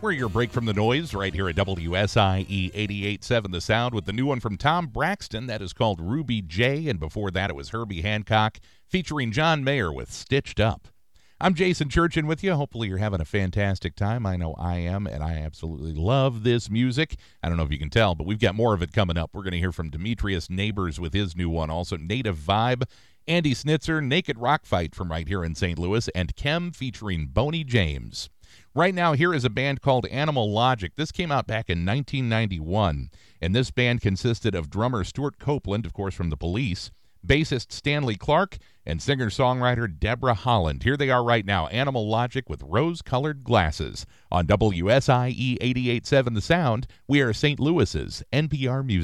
We're your break from the noise right here at WSIE 88.7 The Sound with the new one from Tom Braxton that is called Ruby J. And before that, it was Herbie Hancock featuring John Mayer with Stitched Up. I'm Jason Churchin with you. Hopefully you're having a fantastic time. I know I am, and I absolutely love this music. I don't know if you can tell, but we've got more of it coming up. We're going to hear from Demetrius Neighbors with his new one. Also, Native Vibe, Andy Snitzer, Naked Rock Fight from right here in St. Louis, and Kem featuring Boney James. Right now, here is a band called Animal Logic. This came out back in 1991, and this band consisted of drummer Stuart Copeland, of course, from The Police, bassist Stanley Clark, and singer-songwriter Deborah Holland. Here they are right now, Animal Logic with Rose-Colored Glasses. On WSIE 88.7 The Sound, we are St. Louis's NPR Music.